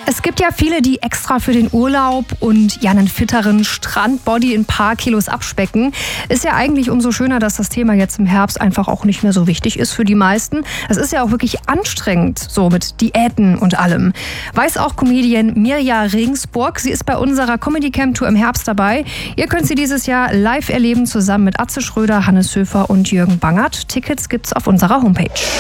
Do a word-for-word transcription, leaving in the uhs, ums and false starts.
Es gibt ja viele, die extra für den Urlaub und ja einen fitteren Strandbody ein paar Kilos abspecken. Ist ja eigentlich umso schöner, dass das Thema jetzt im Herbst einfach auch nicht mehr so wichtig ist für die meisten. Es ist ja auch wirklich anstrengend, so mit Diäten und allem. Weiß auch Comedian Mirja Regensburg. Sie ist bei unserer Comedy Camp Tour im Herbst dabei. Ihr könnt sie dieses Jahr live erleben, zusammen mit Atze Schröder, Hannes Höfer und Jürgen Bangert. Tickets gibt's auf unserer Homepage.